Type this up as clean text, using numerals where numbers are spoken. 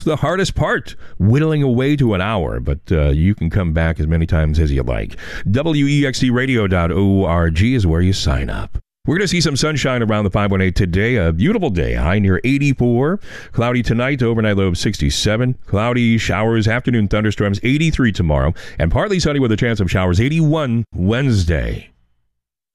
the hardest part, whittling away to an hour, but you can come back as many times as you like. WEXCradio.org is where you sign up. We're going to see some sunshine around the 518 today. A beautiful day, high near 84. Cloudy tonight, overnight low of 67. Cloudy showers, afternoon thunderstorms, 83 tomorrow. And partly sunny with a chance of showers, 81 Wednesday.